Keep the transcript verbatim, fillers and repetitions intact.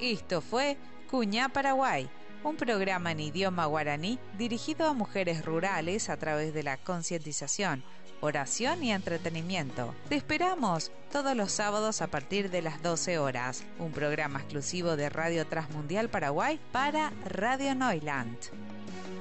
Esto fue Cuñá Paraguay, un programa en idioma guaraní dirigido a mujeres rurales a través de la concientización, oración y entretenimiento. Te esperamos todos los sábados a partir de las doce horas, un programa exclusivo de Radio Transmundial Paraguay para Radio Neuland.